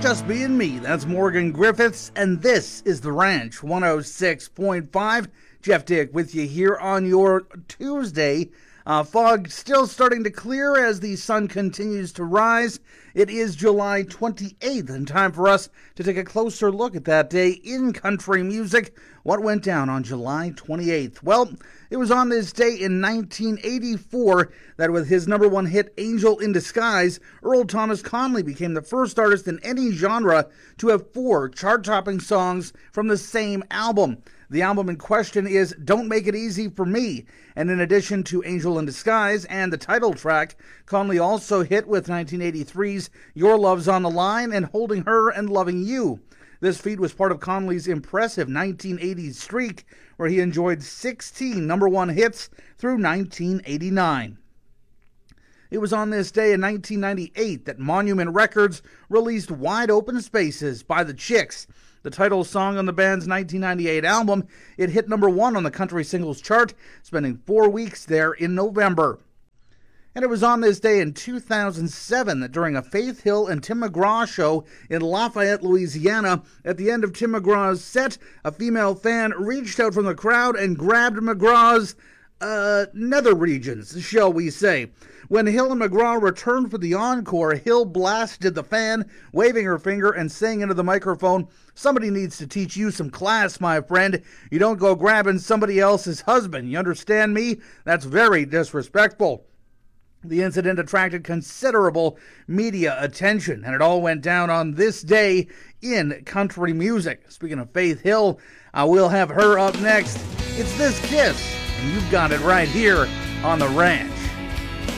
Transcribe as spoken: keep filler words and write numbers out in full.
Just Being Me. That's Morgan Griffiths, and this is The Ranch one oh six point five. Jeff Dick with you here on your Tuesday. Uh, fog still starting to clear as the sun continues to rise. It is July twenty-eighth, and time for us to take a closer look at that day in country music. What went down on July twenty-eighth? Well, it was on this day in nineteen eighty-four that with his number one hit, Angel in Disguise, Earl Thomas Conley became the first artist in any genre to have four chart-topping songs from the same album. The album in question is Don't Make It Easy for Me, and in addition to Angel in Disguise and the title track, Conley also hit with nineteen eighty-three's Your Love's on the Line and Holding Her and Loving You. This feat was part of Conley's impressive nineteen eighties streak, where he enjoyed sixteen number one hits through nineteen eighty-nine. It was on this day in nineteen ninety-eight that Monument Records released Wide Open Spaces by the Chicks. The title song on the band's nineteen ninety-eight album, it hit number one on the country singles chart, spending four weeks there in November. And it was on this day in two thousand seven that during a Faith Hill and Tim McGraw show in Lafayette, Louisiana, at the end of Tim McGraw's set, a female fan reached out from the crowd and grabbed McGraw's, uh, nether regions, shall we say. When Hill and McGraw returned for the encore, Hill blasted the fan, waving her finger and saying into the microphone, "Somebody needs to teach you some class, my friend. You don't go grabbing somebody else's husband. You understand me? That's very disrespectful." The incident attracted considerable media attention, and it all went down on this day in country music. Speaking of Faith Hill, uh, we'll have her up next. It's This Kiss, and you've got it right here on The Ranch.